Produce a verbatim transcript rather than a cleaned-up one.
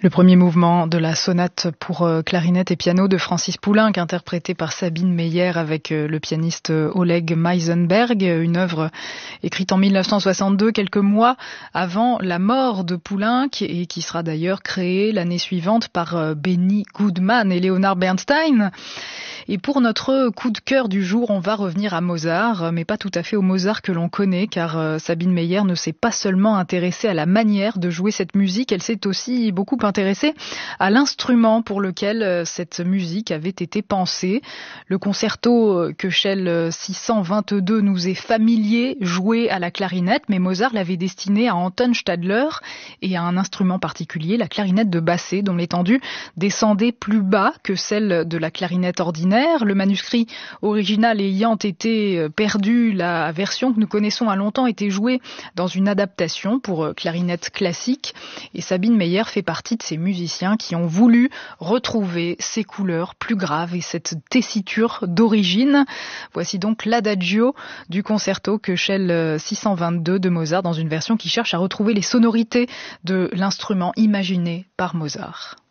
Le premier mouvement de la sonate pour clarinette et piano de Francis Poulenc, interprété par Sabine Meyer avec le pianiste Oleg Meisenberg, une œuvre écrite en mille neuf cent soixante-deux, quelques mois avant la mort de Poulenc, et qui sera d'ailleurs créée l'année suivante par Benny Goodman et Leonard Bernstein. Et pour notre coup de cœur du jour, on va revenir à Mozart, mais pas tout à fait au Mozart que l'on connaît, car Sabine Meyer ne s'est pas seulement intéressée à la manière de jouer cette musique, elle s'est aussi beaucoup intéressée à l'instrument pour lequel cette musique avait été pensée. Le concerto Köchel six cent vingt-deux nous est familier, joué à la clarinette, mais Mozart l'avait destiné à Anton Stadler et à un instrument particulier, la clarinette de Basset, dont l'étendue descendait plus bas que celle de la clarinette ordinaire. Le manuscrit original ayant été perdu, la version que nous connaissons a longtemps été jouée dans une adaptation pour clarinette classique, et Sabine Meyer fait partie de ces musiciens qui ont voulu retrouver ces couleurs plus graves et cette tessiture d'origine. Voici donc l'adagio du concerto Köchel six cent vingt-deux de Mozart dans une version qui cherche à retrouver les sonorités de l'instrument imaginé par Mozart.